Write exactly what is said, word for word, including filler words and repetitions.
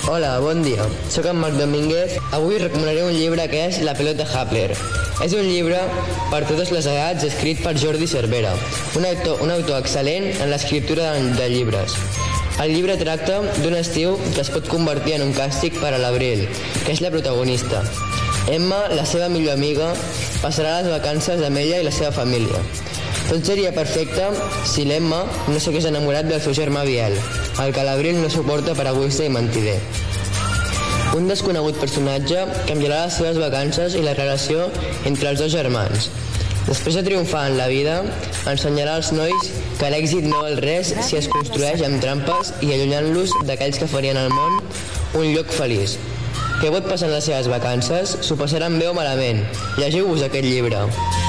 Hola, bon dia. Soc en Marc Domínguez. Avui recomanaré un llibre que és La pelota Happler. És un llibre per totes les edats escrit per Jordi Cervera, un autor, un autor excel·lent en l'escriptura de, de llibres. El llibre tracta d'un estiu que es pot convertir en un càstig per a l'Abril, que és la protagonista. Emma, la seva millor amiga, passarà les vacances amb ella i la seva família. Tot seria perfecte si l'Emma no s'hagués enamorat del seu germà Biel, el que l'Abril no suporta per egoista i mentider. Un desconegut personatge canviarà les seves vacances i la relació entre els dos germans. Després de triomfar en la vida, ensenyarà als nois que l'èxit no val res si es construeix amb trampes i allunyant-los d'aquells que farien al món un lloc feliç. Què pot passar en les seves vacances? S'ho passaran bé o malament? Llegiu-vos aquest llibre.